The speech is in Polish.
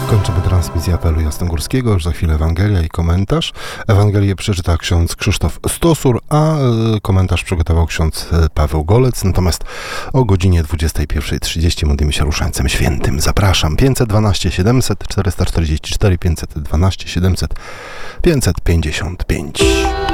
Kończymy transmisję apelu jasnogórskiego, już za chwilę Ewangelia i komentarz. Ewangelię przeczyta ksiądz Krzysztof Stosur, a komentarz przygotował ksiądz Paweł Golec. Natomiast o godzinie 21:30 modlimy się Różańcem Świętym. Zapraszam. 512 700 444 512 700 555.